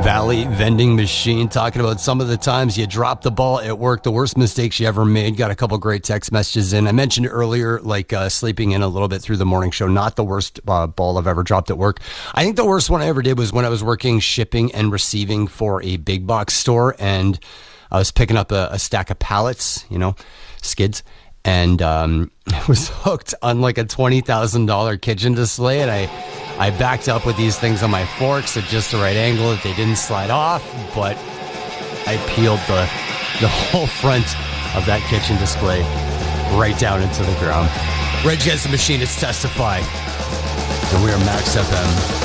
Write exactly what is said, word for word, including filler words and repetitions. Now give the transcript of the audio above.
Valley Vending Machine, talking about some of the times you dropped the ball at work, the worst mistakes you ever made. Got a couple great text messages in. I mentioned earlier, like uh, sleeping in a little bit through the morning show, not the worst uh, ball I've ever dropped at work. I think the worst one I ever did was when I was working shipping and receiving for a big box store, and I was picking up a, a stack of pallets, you know, skids, and um, I was hooked on like a twenty thousand dollars kitchen display, and I I backed up with these things on my forks at just the right angle that they didn't slide off, but I peeled the the whole front of that kitchen display right down into the ground. Reg Against the Machinists testify, and we are Max F M.